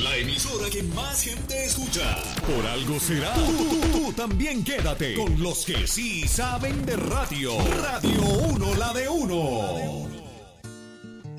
La emisora que más gente escucha. Por algo será. Tú también quédate con los que sí saben de radio. Radio 1, la de uno.